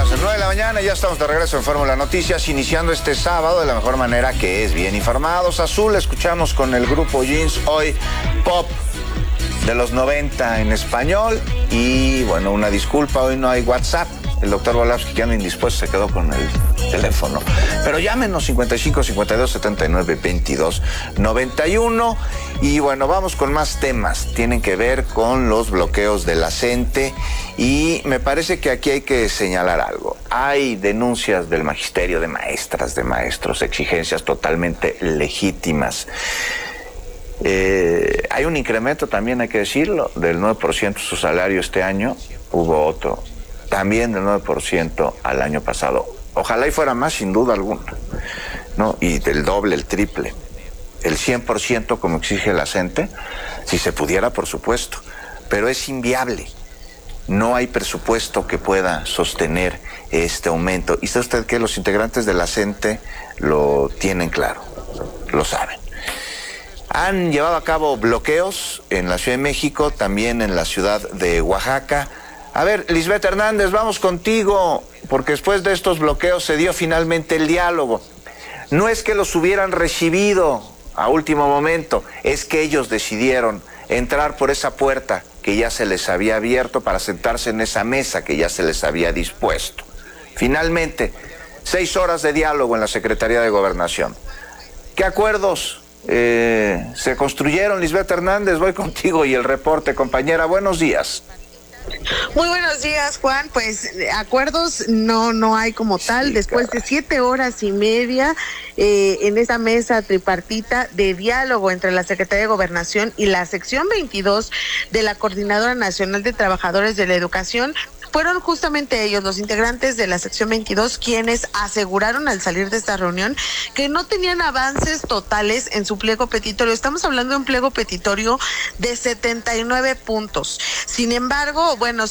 9 de la mañana, ya estamos de regreso en Fórmula Noticias, iniciando este sábado de la mejor manera, que es bien informados. Azul, escuchamos con el grupo Jeans, hoy pop de los 90 en español. Y bueno, una disculpa, hoy no hay WhatsApp. El doctor Volavsky, que anda indispuesto, se quedó con el teléfono. Pero llámenos 55 52 79 22 91. Y bueno, vamos con más temas. Tienen que ver con los bloqueos de la CENTE. Y me parece que aquí hay que señalar algo. Hay denuncias del magisterio, de maestras, de maestros, exigencias totalmente legítimas. Hay un incremento también, hay que decirlo, del 9% su salario este año. Hubo otro también del 9% al año pasado. Ojalá y fuera más, sin duda alguna, ¿no? Y del doble, el triple, el 100% como exige la CENTE, si se pudiera, por supuesto, pero es inviable. No hay presupuesto que pueda sostener este aumento. Y sabe usted que los integrantes de la CENTE lo tienen claro, lo saben. Han llevado a cabo bloqueos en la Ciudad de México, también en la ciudad de Oaxaca. A ver, Lisbeth Hernández, vamos contigo, porque después de estos bloqueos se dio finalmente el diálogo. No es que los hubieran recibido a último momento, es que ellos decidieron entrar por esa puerta que ya se les había abierto para sentarse en esa mesa que ya se les había dispuesto. Finalmente, 6 horas de diálogo en la Secretaría de Gobernación. ¿Qué acuerdos se construyeron, Lisbeth Hernández? Voy contigo y el reporte, compañera. Buenos días. Muy buenos días, Juan. Pues acuerdos no hay como tal. Sí, después de 7 horas y media en esa mesa tripartita de diálogo entre la Secretaría de Gobernación y la sección 22 de la Coordinadora Nacional de Trabajadores de la Educación, fueron justamente ellos, los integrantes de la sección 22, quienes aseguraron al salir de esta reunión que no tenían avances totales en su pliego petitorio. Estamos hablando de un pliego petitorio de 79 puntos. Sin embargo, bueno,